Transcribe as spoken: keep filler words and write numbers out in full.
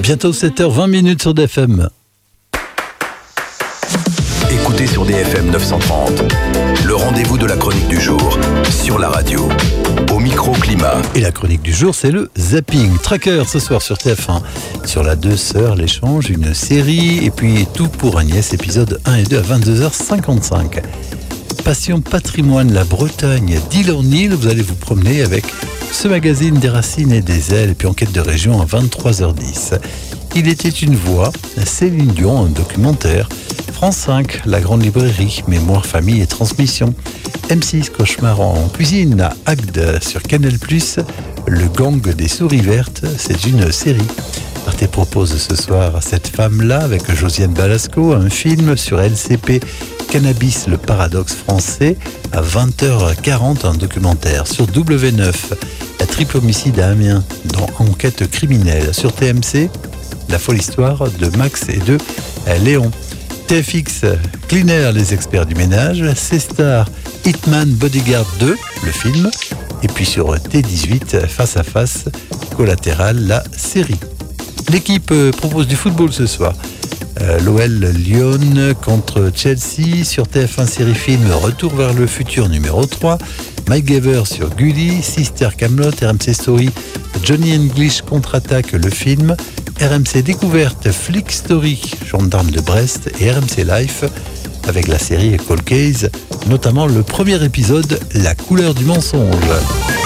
Bientôt sept heures vingt minutes sur D F M. Écoutez sur D F M neuf cent trente, le rendez-vous de la chronique du jour sur la radio, au micro-climat. Et la chronique du jour, c'est le zapping. Tracker ce soir sur T F un. Sur la Deux Sœurs, l'échange, une série, et puis Tout pour Agnès, épisode un et deux à vingt-deux heures cinquante-cinq. Passion patrimoine, la Bretagne, d'île en île, vous allez vous promener avec ce magazine des racines et des ailes, et puis enquête de région à vingt-trois heures dix. Il était une voix, Céline Dion, un documentaire. France cinq, la grande librairie, mémoire, famille et transmission. M six, cauchemar en cuisine à Agde sur Canal plus, le gang des souris vertes, c'est une série. Arte propose ce soir à cette femme-là, avec Josiane Balasco, un film sur L C P, Cannabis, le paradoxe français, à vingt heures quarante, un documentaire. Sur W neuf, la triple homicide à Amiens, dans Enquête criminelle. Sur T M C, la folle histoire de Max et de Léon. T F X, Cleaner, les experts du ménage. C-Star, Hitman Bodyguard deux, le film. Et puis sur T dix-huit, Face à Face, Collatéral, la série. L'équipe propose du football ce soir. Euh, L'O L Lyon contre Chelsea. Sur T F un série film, Retour vers le futur numéro trois. MacGyver sur Gulli. Sister Camelot, R M C Story, Johnny English contre-attaque, le film. R M C Découverte, Flick Story, Gendarme de Brest, et R M C Life avec la série Cold Case, notamment le premier épisode, La couleur du mensonge.